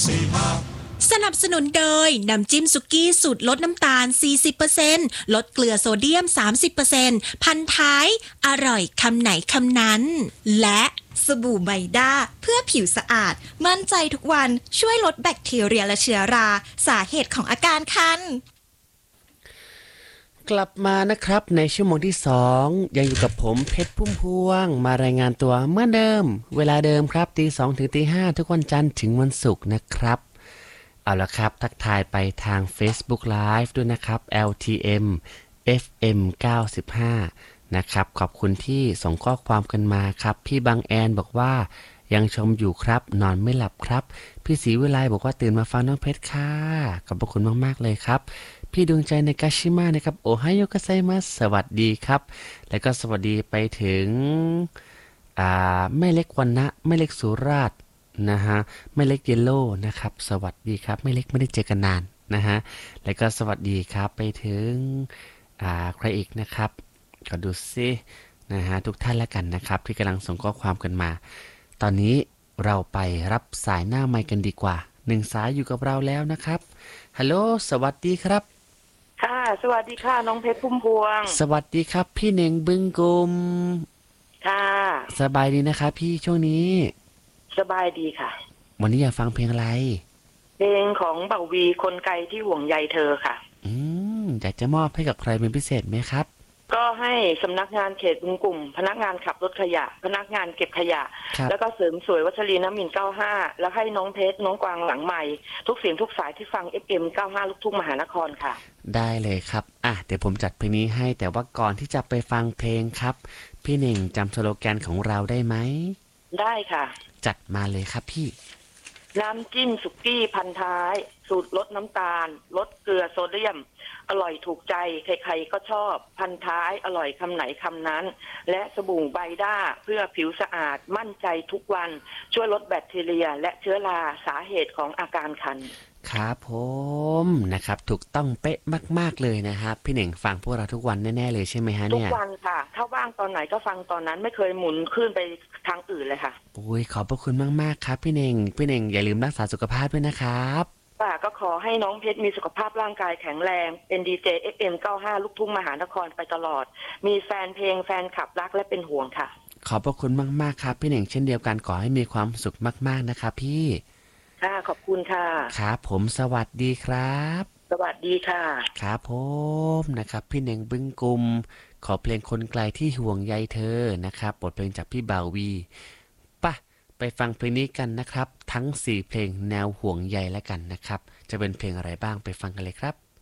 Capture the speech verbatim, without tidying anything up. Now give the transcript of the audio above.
สนับสนุนโดยน้ำจิ้มสุกี้สูตรลดน้ำตาล สี่สิบเปอร์เซ็นต์ ลดเกลือโซเดียม สามสิบเปอร์เซ็นต์ พันท้ายอร่อยคำไหนคำนั้นและสบู่ไบด้าเพื่อผิวสะอาดมั่นใจทุกวันช่วยลดแบคทีเรียและเชื้อราสาเหตุของอาการคันกลับมานะครับในชั่วโมงที่สองยังอยู่กับผมเพชรพุ่มพวงมารายงานตัวเหมือนเดิมเวลาเดิมครับตีสองถึงตีห้าทุกวันจันทร์ถึงวันศุกร์นะครับเอาละครับทักทายไปทาง Facebook Live ด้วยนะครับ แอล ที เอ็ม เอฟ เอ็ม เก้าสิบห้า นะครับขอบคุณที่ส่งข้อความกันมาครับพี่บางแอนบอกว่ายังชมอยู่ครับนอนไม่หลับครับพี่ศรีวิไลบอกว่าตื่นมาฟังน้องเพชรค่ะขอบคุณมากๆเลยครับพี่ดวงใจในกาชิมะนะครับโอไฮโอกัสไซมัสสวัสดีครับแล้วก็สวัสดีไปถึงอ่าแม่เล็กวันนะแม่เล็กสุราษฎร์นะฮะแม่เล็กเยลโล่นะครับสวัสดีครับแม่เล็กไม่ได้เจอกันนานนะฮะแล้วก็สวัสดีครับไปถึงอ่าใครอีกนะครับก็ดูซินะฮะทุกท่านแล้วกันนะครับที่กำลังส่งข้อความกันมาตอนนี้เราไปรับสายหน้าไมค์กันดีกว่าหนึ่งสายอยู่กับเราแล้วนะครับฮัลโหลสวัสดีครับค่ะสวัสดีค่ะน้องเพชรพุ่มพวงสวัสดีครับพี่เน่งบึงกุมค่ะสบายดีนะครับพี่ช่วงนี้สบายดีค่ะวันนี้อยากฟังเพลงอะไรเพลงของเบาวีคนไกลที่ห่วงใยเธอค่ะอืมอยากจะมอบให้กับใครเป็นพิเศษไหมครับก็ให้สำนักงานเขตบึงกุ่มพนักงานขับรถขยะพนักงานเก็บขยะแล้วก็เสริมสวยวัชรีน้ำมินเก้าห้าแล้วให้น้องเพชรน้องกวางหลังใหม่ทุกเสียงทุกสายที่ฟัง เอฟ เอ็ม เก้าห้าลูกทุ่งมหานครค่ะได้เลยครับอ่ะเดี๋ยวผมจัดเพลงนี้ให้แต่ว่าก่อนที่จะไปฟังเพลงครับพี่เน่งจำสโลแกนของเราได้ไหมได้ค่ะจัดมาเลยครับพี่น้ำจิ้มสุกี้พันท้ายสูตรลดน้ำตาลลดเกลือโซเดียมอร่อยถูกใจใครๆก็ชอบพันท้ายอร่อยคำไหนคำนั้นและสบู่ไบด้าเพื่อผิวสะอาดมั่นใจทุกวันช่วยลดแบคทีเรียและเชื้อราสาเหตุของอาการคันครับผมนะครับถูกต้องเป๊ะมากๆเลยนะครับพี่เน่งฟังพวกเราทุกวันแน่ๆเลยใช่ไหมฮะเนี่ยทุกวันค่ะถ้าว่างตอนไหนก็ฟังตอนนั้นไม่เคยหมุนขึ้นไปทางอื่นเลยค่ะโอ้ยขอบพระคุณมากๆครับพี่เน่งพี่เน่งอย่าลืมรักษาสุขภาพด้วยนะครับป้าก็ขอให้น้องเพชรมีสุขภาพร่างกายแข็งแรงเป็นดีเจ เอฟ เอ็ม เก้าห้าลูกทุ่งมหานครไปตลอดมีแฟนเพลงแฟนคลับรักและเป็นห่วงค่ะขอบพระคุณมากๆครับพี่เน่งเช่นเดียวกันขอให้มีความสุขมากๆนะครับพี่ค่ะขอบคุณค่ะครับผมสวัสดีครับสวัสดีค่ะครับผมนะครับพี่เน่งบึ้งกุมขอเพลงคนไกลที่ห่วงใยเธอนะครับบทเพลงจากพี่บ่าววีป่ะไปฟังเพลงนี้กันนะครับทั้งสี่เพลงแนวห่วงใยแล้วกันนะครับจะเป็นเพลงอะไรบ้างไปฟังกันเลยครับ